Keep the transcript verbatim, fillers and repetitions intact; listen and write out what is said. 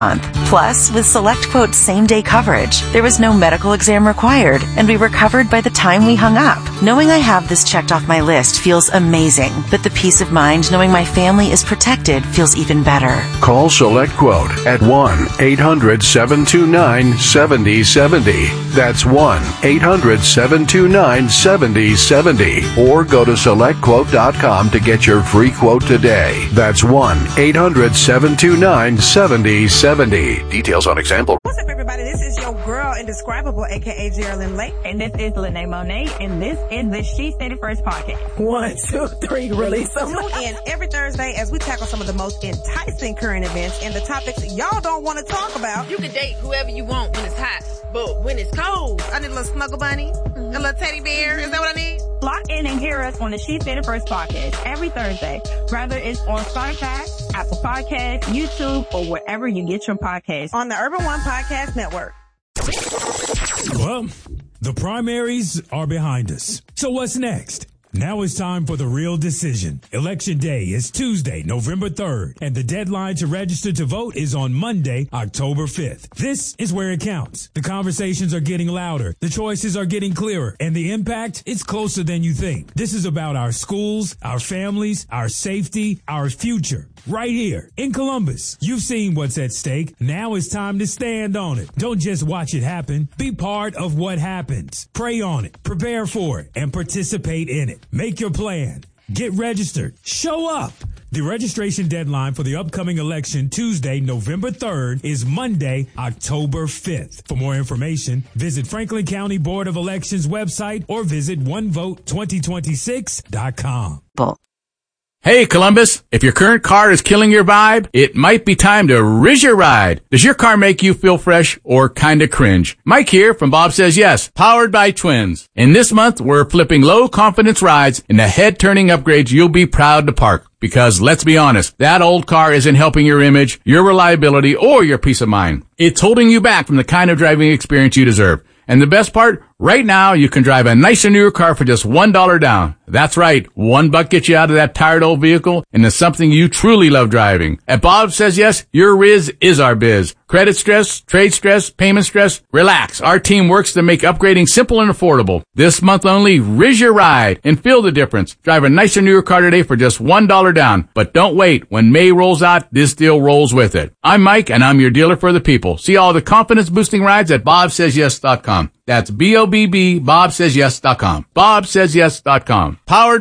Plus, with SelectQuote's same-day coverage, there was no medical exam required, and we were covered by the time we hung up. Knowing I have this checked off my list feels amazing, but the peace of mind knowing my family is protected feels even better. Call SelectQuote at one eight hundred seven two nine seven zero seven zero. That's one eight hundred seven two nine seven zero seven zero. Or go to select quote dot com to get your free quote today. That's one eight hundred seven two nine seven zero seven zero. Details on example. What's up, everybody? This is your girl, Indescribable, a k a. Geraldine Lake. And this is Lene Monet, and this is the She Said It First podcast. One, two, three, release them. Tune in every Thursday as we tackle some of the most enticing current events and the topics y'all don't want to talk about. You can date whoever you want when it's hot, but when it's cold, I need a little snuggle bunny, mm-hmm. a little teddy bear. Is that what I need? Lock in and hear us on the She Said It First podcast every Thursday, whether it's on Spotify, Apple Podcasts, YouTube, or wherever you get your podcasts. On the Urban One Podcast Network. Well, the primaries are behind us. So what's next? Now it's time for the real decision. Election day is Tuesday, November third, and the deadline to register to vote is on Monday, October fifth. This is where it counts. The conversations are getting louder, the choices are getting clearer, and the impact is closer than you think. This is about our schools, our families, our safety, our future. Right here in Columbus. You've seen what's at stake. Now it's time to stand on it. Don't just watch it happen. Be part of what happens. Pray on it, prepare for it, and participate in it. Make your plan. Get registered. Show up. The registration deadline for the upcoming election, Tuesday, November third, is Monday, October fifth. For more information, visit Franklin County Board of Elections website or visit one vote twenty twenty-six dot com. Hey, Columbus, if your current car is killing your vibe, it might be time to Riz your ride. Does your car make you feel fresh or kinda cringe? Mike here from Bob Says Yes, powered by Twins. And this month, we're flipping low confidence rides into head-turning upgrades you'll be proud to park. Because let's be honest, that old car isn't helping your image, your reliability, or your peace of mind. It's holding you back from the kind of driving experience you deserve. And the best part, right now you can drive a nicer newer car for just one dollar down. That's right, one buck gets you out of that tired old vehicle into something you truly love driving. At Bob Says Yes, your Riz is our biz. Credit stress, trade stress, payment stress, relax. Our team works to make upgrading simple and affordable. This month only, Riz your ride and feel the difference. Drive a nicer newer car today for just one dollar down. But don't wait. When May rolls out, this deal rolls with it. I'm Mike and I'm your dealer for the people. See all the confidence boosting rides at bob says yes dot com. That's B O B B, bob says yes dot com. bob says yes dot com. Powered